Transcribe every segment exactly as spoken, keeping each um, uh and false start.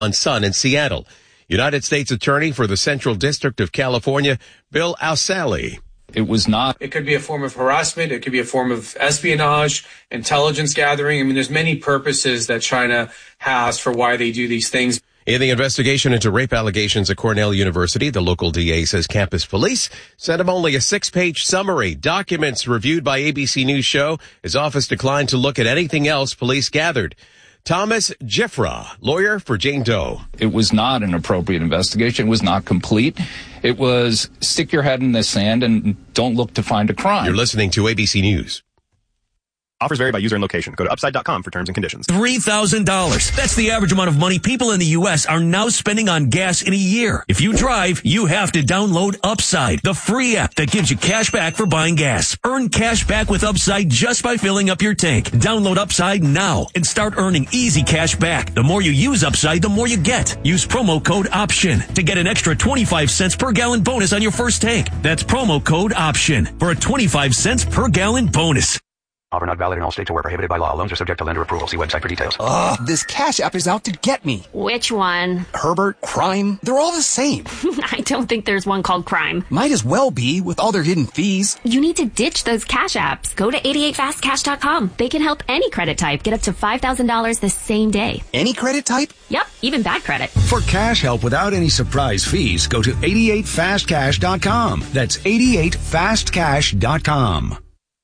on Sun in Seattle. United States Attorney for the Central District of California, Bill Ausali. It was not. It could be a form of harassment. It could be a form of espionage, intelligence gathering. I mean, there's many purposes that China has for why they do these things. In the investigation into rape allegations at Cornell University, the local D A says campus police sent him only a six-page summary. Documents reviewed by A B C News show his office declined to look at anything else police gathered. Thomas Giffra, lawyer for Jane Doe. It was not an appropriate investigation. It was not complete. It was stick your head in the sand and don't look to find a crime. You're listening to A B C News. Offers vary by user and location. Go to upside dot com for terms and conditions. three thousand dollars. That's the average amount of money people in the U S are now spending on gas in a year. If you drive, you have to download Upside, the free app that gives you cash back for buying gas. Earn cash back with Upside just by filling up your tank. Download Upside now and start earning easy cash back. The more you use Upside, the more you get. Use promo code OPTION to get an extra twenty-five cents per gallon bonus on your first tank. That's promo code OPTION for a twenty-five cents per gallon bonus. Offer not valid in all states or where prohibited by law. Loans are subject to lender approval. See website for details. Ugh, this Cash App is out to get me. Which one? Herbert, Crime, they're all the same. I don't think there's one called Crime. Might as well be with all their hidden fees. You need to ditch those Cash Apps. Go to eighty-eight fast cash dot com. They can help any credit type get up to five thousand dollars the same day. Any credit type? Yep, even bad credit. For cash help without any surprise fees, go to eighty-eight fast cash dot com. That's eighty-eight fast cash dot com.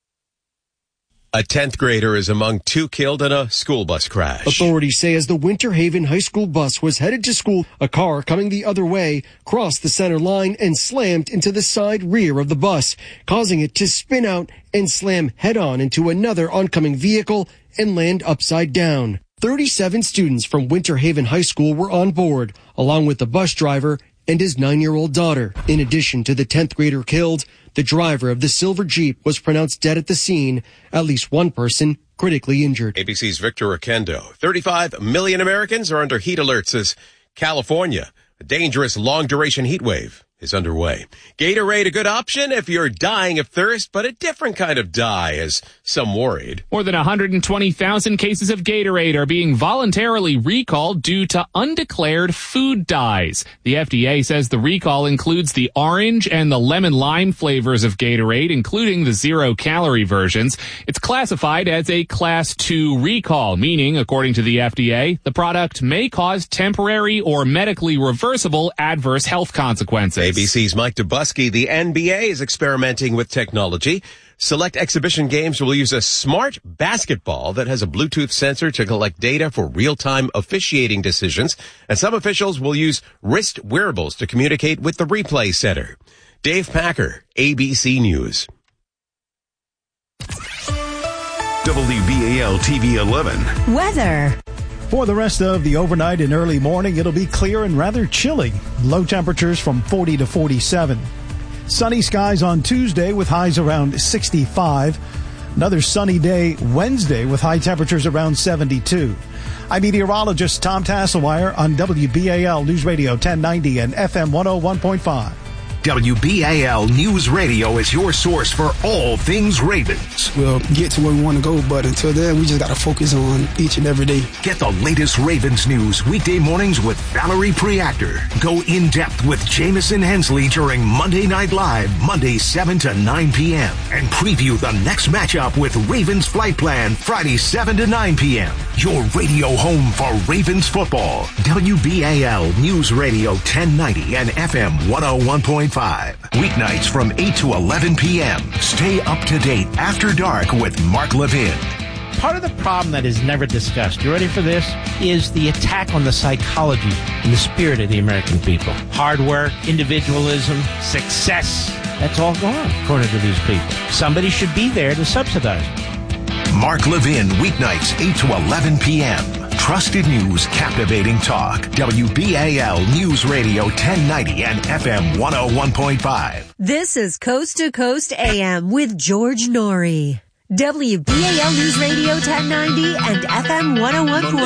A tenth grader is among two killed in a school bus crash. Authorities say as the Winter Haven High School bus was headed to school, a car coming the other way crossed the center line and slammed into the side rear of the bus, causing it to spin out and slam head-on into another oncoming vehicle and land upside down. thirty-seven students from Winter Haven High School were on board, along with the bus driver and his nine-year-old daughter. In addition to the tenth grader killed, the driver of the silver Jeep was pronounced dead at the scene. At least one person critically injured. A B C's Victor Oquendo. thirty-five million Americans are under heat alerts as California, a dangerous long-duration heat wave, is underway. Gatorade, a good option if you're dying of thirst, but a different kind of die, as some worried. More than one hundred twenty thousand cases of Gatorade are being voluntarily recalled due to undeclared food dyes. The F D A says the recall includes the orange and the lemon lime flavors of Gatorade, including the zero-calorie versions. It's classified as a Class two recall, meaning, according to the F D A, the product may cause temporary or medically reversible adverse health consequences. A B C's Mike Dubusky. The N B A is experimenting with technology. Select exhibition games will use a smart basketball that has a Bluetooth sensor to collect data for real-time officiating decisions. And some officials will use wrist wearables to communicate with the replay center. Dave Packer, A B C News. W B A L T V eleven. Weather. For the rest of the overnight and early morning, it'll be clear and rather chilly. Low temperatures from forty to forty-seven. Sunny skies on Tuesday with highs around sixty-five. Another sunny day Wednesday with high temperatures around seventy-two. I'm meteorologist Tom Tasselwire on W B A L News Radio ten ninety and F M one oh one point five. W B A L News Radio is your source for all things Ravens. We'll get to where we want to go, but until then, we just got to focus on each and every day. Get the latest Ravens news weekday mornings with Valerie Preactor. Go in depth with Jamison Hensley during Monday Night Live, Monday seven to nine p.m. And preview the next matchup with Ravens Flight Plan, Friday seven to nine p.m. Your radio home for Ravens football. W B A L News Radio ten ninety and F M one oh one point five. Weeknights from eight to eleven p.m. Stay up to date after dark with Mark Levin. Part of the problem that is never discussed, you ready for this, is the attack on the psychology and the spirit of the American people. Hard work, individualism, success, that's all gone, according to these people. Somebody should be there to subsidize it. Mark Levin, weeknights eight to eleven p.m. Trusted news, captivating talk. W B A L News Radio ten ninety and F M one oh one point five. This is Coast to Coast A M with George Norrie. W B A L News Radio ten ninety and F M one oh one point five.